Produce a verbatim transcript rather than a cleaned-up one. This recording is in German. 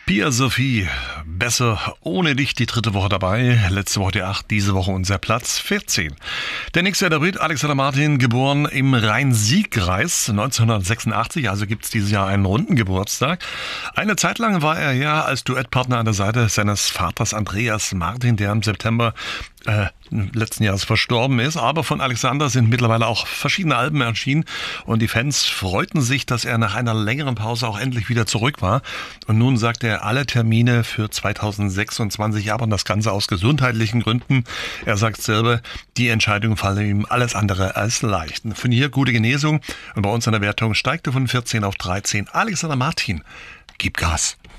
Pia Sophie, besser ohne dich, die dritte Woche dabei. Letzte Woche die acht, diese Woche unser Platz vierzehn. Der nächste Interpret, Alexander Martin, geboren im Rhein-Sieg-Kreis neunzehnhundertsechsundachtzig, also gibt es dieses Jahr einen runden Geburtstag. Eine Zeit lang war er ja als Duettpartner an der Seite seines Vaters Andreas Martin, der im September äh, letzten Jahres verstorben ist. Aber von Alexander sind mittlerweile auch verschiedene Alben erschienen und die Fans freuten sich, dass er nach einer längeren Pause auch endlich wieder zurück war. Und nun sagt er alle Termine für zweitausendsechsundzwanzig ab und das Ganze aus gesundheitlichen Gründen. Er sagt selber, die Entscheidung falle ihm alles andere als leicht. Von hier gute Genesung und bei uns in der Wertung steigt er von vierzehn auf dreizehn. Alexander Martin, gib Gas.